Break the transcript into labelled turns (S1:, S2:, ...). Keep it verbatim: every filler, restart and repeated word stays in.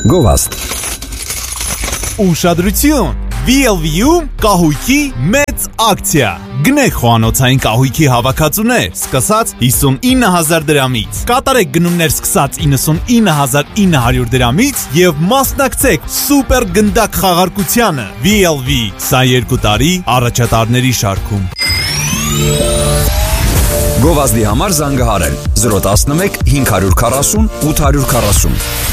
S1: Գովազդ։
S2: Ուշադրություն. վի ել վի-ում կահույքի մեծ ակցիա։ Գնեք խոհանոցային կահույքի հավաքածուներ, սկսած հիսունինը հազար դրամից։ Կատարեք գնումներ սկսած իննսունինը հազար ինը հարյուր դրամից եւ մասնակցեք սուպեր գնդակ խաղարկությանը։ վի ել վի, սա երկու տարի առաջատարների շարքում։
S1: Գովազդի համար զանգահարել զրո տասնմեկ հինգ հարյուր քառասուն ութ հարյուր քառասուն։